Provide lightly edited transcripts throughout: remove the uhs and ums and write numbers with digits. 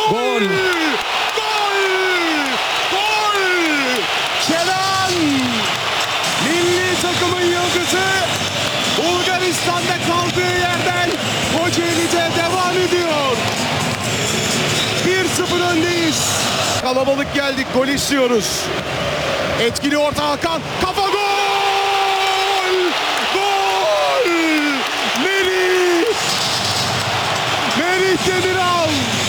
Gol! Gol! Gol! Kenan! Milli takımın yıldızı Bulgaristan'da kaldığı yerden Kocaeli'de devam ediyor. 1-0 öndeyiz. Kalabalık geldik, gol istiyoruz. Etkili orta Hakan, kafa gol! Gol! Merih! Merih Demiral!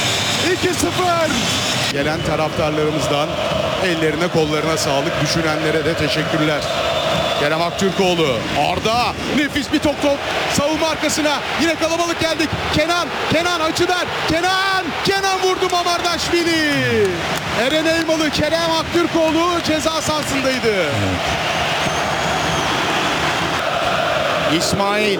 2-0. Gelen taraftarlarımızdan ellerine kollarına sağlık, düşünenlere de teşekkürler. Kerem Aktürkoğlu, Arda, nefis bir top savunma arkasına, yine kalabalık geldik. Kenan açıdan, Kenan vurdu Mamardaşvili. Eren Elmalı, Kerem Aktürkoğlu ceza sahasındaydı. İsmail.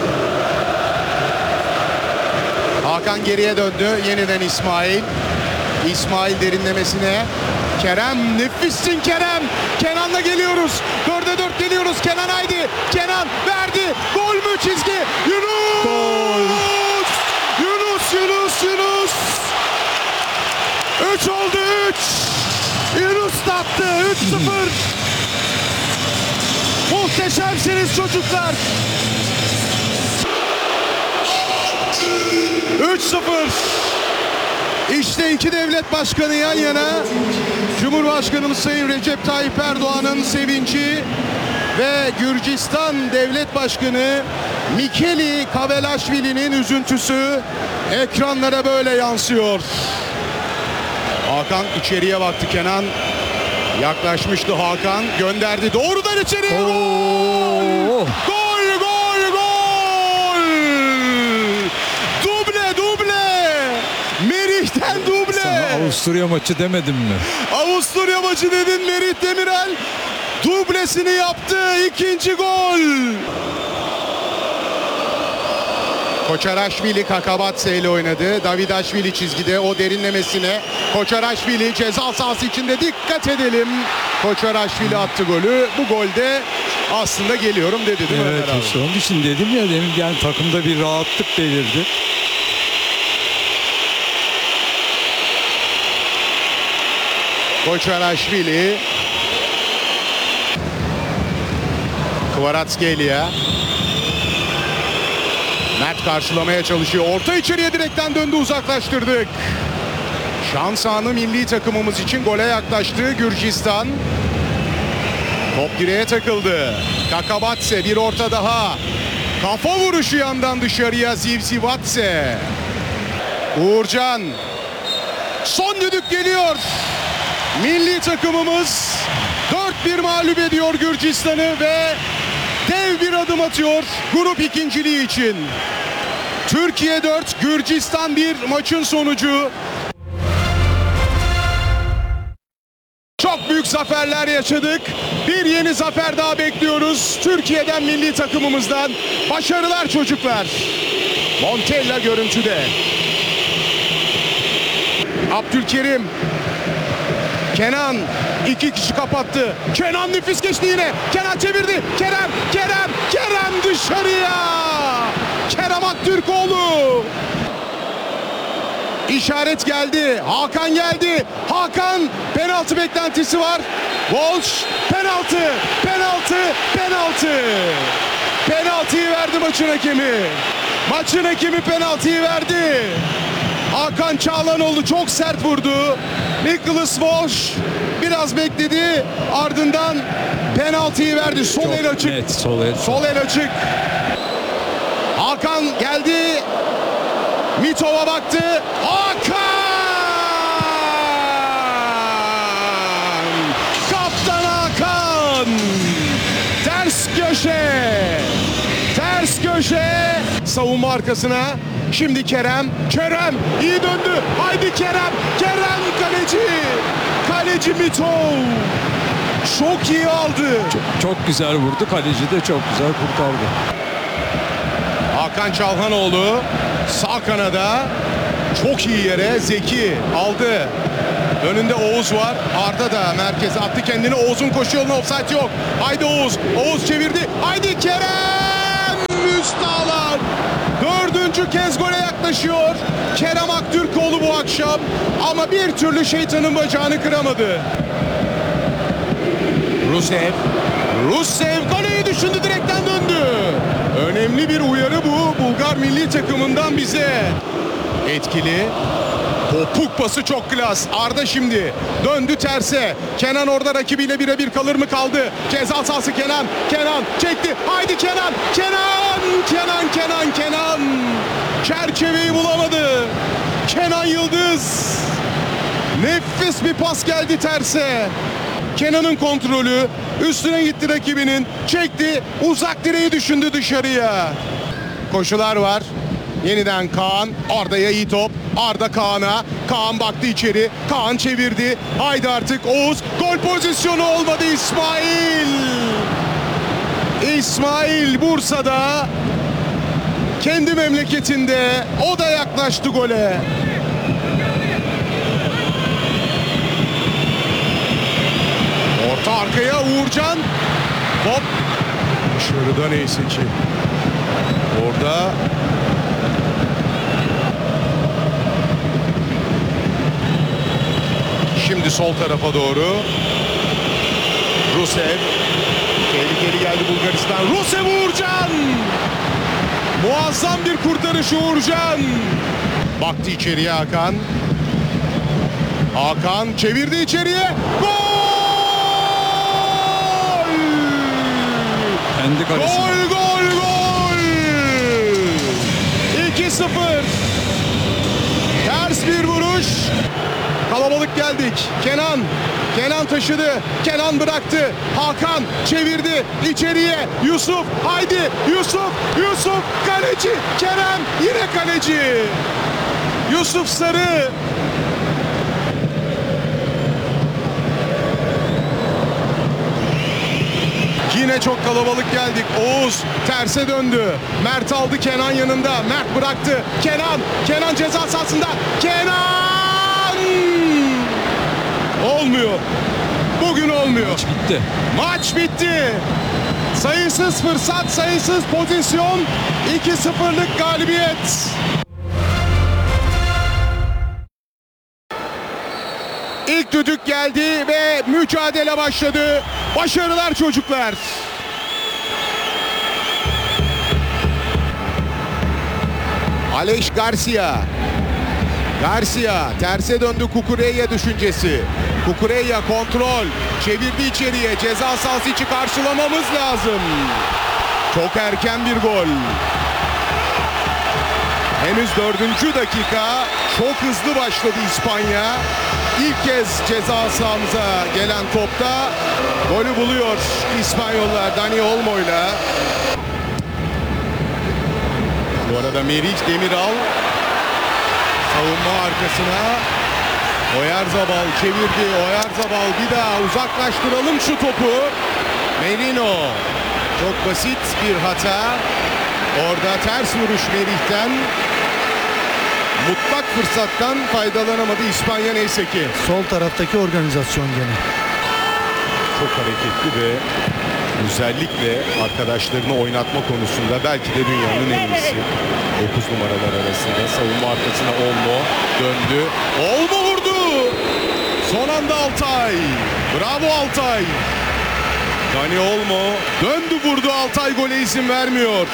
Hakan geriye döndü, yeniden İsmail. İsmail derinlemesine. Kerem, nefissin Kerem. Kenan'la geliyoruz. 4'e 4 geliyoruz. Kenan haydi. Kenan verdi. Gol mü çizgi? Yunus! Gol! Yunus! 3 oldu 3. Yunus da attı. 3-0. Muhteşemsiniz çocuklar. 3-0. İşte iki devlet başkanı yan yana. Cumhurbaşkanımız Sayın Recep Tayyip Erdoğan'ın sevinci ve Gürcistan Devlet Başkanı Mikeli Kavelaşvili'nin üzüntüsü ekranlara böyle yansıyor. Hakan içeriye baktı, Kenan yaklaşmıştı, Hakan gönderdi doğrudan içeriye. Gol! Duble! Merih'ten duble! Sana Avusturya maçı demedim mi? Avusturya maçı dedin, Merih Demiral dublesini yaptı, ikinci gol. Koçaraşvili Kakabatse ile oynadı. Davidaşvili çizgide, o derinlemesine. Koçaraşvili ceza sahası içinde, dikkat edelim. Koçaraşvili attı golü. Bu golde aslında geliyorum dedi değil mi? Evet, işte onun için dedim ya demin, yani takımda bir rahatlık belirdi. Koçaraşvili. Kvaratskhelia. Mert karşılamaya çalışıyor. Orta içeriye direkten döndü, uzaklaştırdık. Şans anı milli takımımız için, gole yaklaştı Gürcistan. Top direğe takıldı. Kakabatse, bir orta daha. Kafa vuruşu yandan dışarıya, Zivzivatse. Uğurcan. Son düdük geliyor. Milli takımımız 4-1 mağlup ediyor Gürcistan'ı ve dev bir adım atıyor grup ikinciliği için. Türkiye 4, Gürcistan 1 maçın sonucu. Çok büyük zaferler yaşadık. Bir yeni zafer daha bekliyoruz Türkiye'den, milli takımımızdan. Başarılar çocuklar. Montella görüntüde. Abdülkerim. Kenan, iki kişi kapattı. Kenan nefis geçti yine. Kenan çevirdi. Kerem dışarıya. Kerem Aktürkoğlu. İşaret geldi. Hakan geldi. Hakan, penaltı beklentisi var. Walsh, penaltı. Penaltıyı verdi maçın hakemi. Maçın hakemi penaltıyı verdi. Hakan Çağlanoğlu çok sert vurdu. Nicholas Walsh biraz bekledi. Ardından penaltıyı verdi. Sol el açık. Net, sol el açık. Hakan geldi. Mitov'a baktı. Hakan! Kaptan Hakan! Ters köşe. Savunma arkasına. Şimdi Kerem iyi döndü. Haydi Kerem kaleci Mitov. Çok iyi aldı. Çok güzel vurdu. Kaleci de çok güzel kurtardı. Hakan Çalhanoğlu sağ kanada, çok iyi yere, Zeki aldı. Önünde Oğuz var. Arda da merkeze attı kendini. Oğuz'un koşu yoluna, ofsayt yok. Haydi Oğuz çevirdi. Haydi Kerem! Üst ağlar. Üçüncü kez gole yaklaşıyor Kerem Aktürkoğlu bu akşam. Ama bir türlü şeytanın bacağını kıramadı. Rusev kaleyi düşündü, direkten döndü. Önemli bir uyarı bu Bulgar milli takımından bize. Etkili. Topuk pası çok klas. Arda şimdi döndü terse. Kenan orada rakibiyle birebir kalır mı, kaldı. Ceza sahası Kenan. Kenan çekti. Haydi Kenan. Kenan. Çerçeveyi bulamadı. Kenan Yıldız. Nefis bir pas geldi terse. Kenan'ın kontrolü. Üstüne gitti rakibinin. Çekti. Uzak direği düşündü dışarıya. Koşular var. Yeniden Kaan. Arda'ya iyi top. Arda Kaan'a. Kaan baktı içeri. Kaan çevirdi. Haydi artık Oğuz. Gol pozisyonu olmadı İsmail Bursa'da. Kendi memleketinde. O da yaklaştı gole. Orta arkaya Uğurcan. Top. Dışarıda neyse ki. Orada şimdi sol tarafa doğru Rusev. Tehlikeli geldi Bulgaristan. Rusev, Uğurcan. Muazzam bir kurtarış Uğurcan. Baktı içeriye Hakan. Hakan çevirdi içeriye. Gol! Kendi kalesine. Gol! 2-0. Ters bir vuruş. Kalabalık geldik. Kenan taşıdı. Kenan bıraktı. Hakan çevirdi içeriye. Yusuf, haydi Yusuf kaleci. Kerem yine kaleci. Yusuf Sarı. Yine çok kalabalık geldik. Oğuz terse döndü. Mert aldı, Kenan yanında. Mert bıraktı. Kenan ceza sahasında. Kenan! Olmuyor. Bugün olmuyor. Maç bitti. Sayısız fırsat, sayısız pozisyon. 2-0'lık galibiyet. İlk düdük geldi ve mücadele başladı. Başarılar çocuklar. Aleix Garcia terse döndü, Kukureya düşüncesi. Kukureya kontrol. Çevirdi içeriye. Ceza sahası içi karşılamamız lazım. Çok erken bir gol. Henüz 4. dakika. Çok hızlı başladı İspanya. İlk kez ceza sahamıza gelen topta golü buluyor İspanyollar Dani Olmo'yla. Bu arada Meriç Demiral savunma arkasına. Oyarzabal çevirdi. Oyarzabal bir daha uzaklaştıralım şu topu. Merino. Çok basit bir hata. Orada ters vuruş Meriç'ten. Mutlak fırsattan faydalanamadı İspanya neyse ki. Sol taraftaki organizasyon gene. Çok hareketli ve özellikle arkadaşlarını oynatma konusunda belki de dünyanın en iyisi. 9 numaralar arasında savunma arkasına Olmo döndü. Olmo vurdu. Son anda Altay. Bravo Altay. Dani Olmo döndü vurdu. Altay gole izin vermiyor.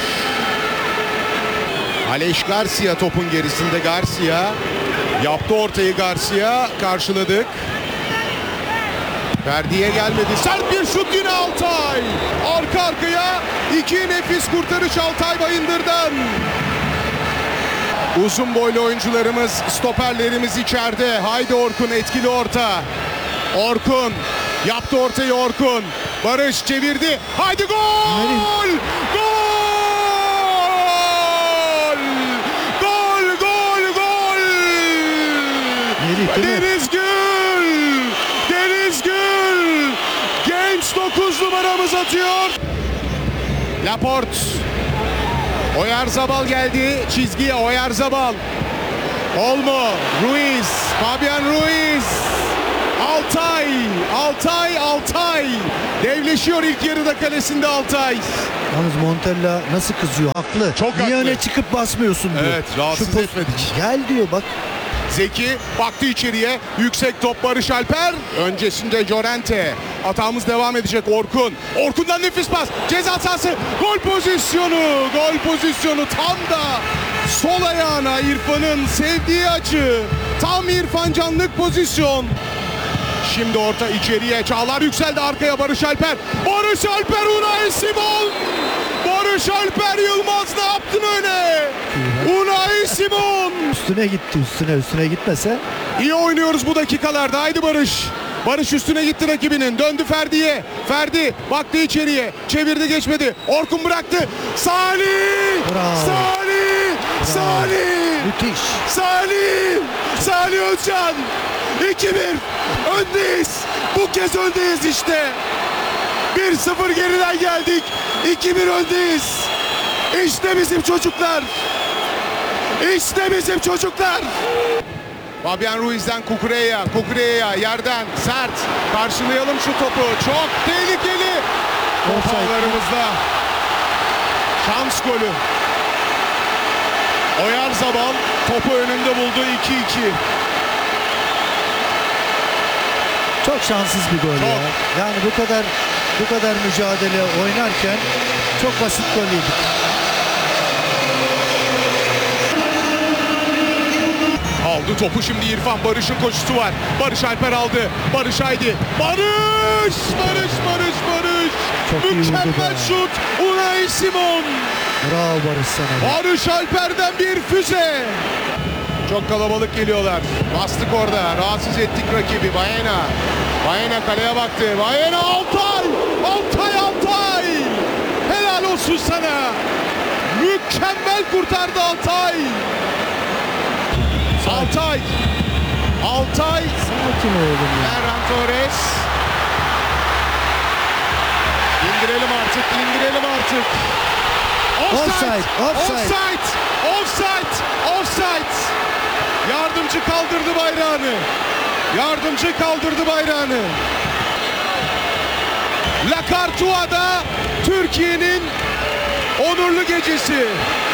Aleix Garcia topun gerisinde. Garcia yaptı ortayı. Garcia karşıladık. Ferdi'ye gelmedi. Sert bir şut yine Altay. Arka arkaya iki nefis kurtarış Altay Bayındır'dan. Uzun boylu oyuncularımız, stoperlerimiz içeride. Haydi Orkun, etkili orta. Orkun yaptı ortayı Orkun. Barış çevirdi. Haydi gol! Gol! Deniz Gül genç 9 numaramız atıyor. Laporte. Oyarzabal geldi çizgiye. Oyarzabal. Olmo. Ruiz. Fabian Ruiz. Altay. Devleşiyor ilk yarıda kalesinde Altay. Yalnız Montella nasıl kızıyor? Haklı. Çok Niye haklı. öne çıkıp basmıyorsun diyor. Evet, rahatsız Şu etmedik. Gel diyor bak. Zeki baktı içeriye. Yüksek top Barış Alper. Öncesinde Llorente. Hatamız devam edecek Orkun. Orkun'dan nefis pas. Ceza sahası. Gol pozisyonu tam da sol ayağına İrfan'ın sevdiği açı. Tam İrfan Canlık pozisyon. Şimdi orta içeriye. Çağlar yükseldi arkaya Barış Alper. Unai Simon. Barış Alper Yılmaz ne yaptın öyle? Unai Simon. Üstüne gitti üstüne gitmese. İyi oynuyoruz bu dakikalarda. Haydi Barış. Barış üstüne gitti rakibinin. Döndü Ferdi'ye. Ferdi baktı içeriye. Çevirdi geçmedi. Orkun bıraktı. Salih! Bravo. Salih! Müthiş. Salih Özcan! 2-1 öndeyiz. Bu kez öndeyiz işte. 1-0 geriden geldik. 2-1 öndeyiz. İşte bizim çocuklar. Fabian Ruiz'den Kukureya yerden sert. Karşılayalım şu topu. Çok tehlikeli. Topağlarımızda. Şans golü. Oyarzabal topu önünde buldu. 2-2. Çok şanssız bir gol Çok. ya. Yani bu kadar mücadele oynarken çok basit gol yedik. Aldı topu şimdi İrfan. Barış'ın koşusu var. Barış Alper aldı. Barış haydi. Barış! Çok iyi vurdu Mükemmel be. şut. Unai Simon. Bravo Barış sana. Barış Alper'den bir füze. Çok kalabalık geliyorlar. Bastık orada. Rahatsız ettik rakibi. Baena kaleye baktı. Baena Altay! Helal olsun sana. Mükemmel kurtardı Altay. Sakin oğlum ya. Ferran Torres. İndirelim artık. Offside. Yardımcı kaldırdı bayrağını. La Cartua'da Türkiye'nin onurlu gecesi.